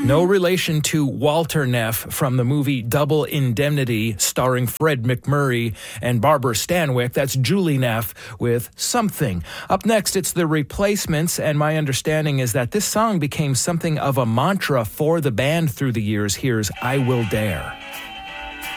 No relation to Walter Neff from the movie Double Indemnity, starring Fred MacMurray and Barbara Stanwyck. That's Julie Neff with Something. Up next, it's The Replacements, and my understanding is that this song became something of a mantra for the band through the years. Here's I Will Dare.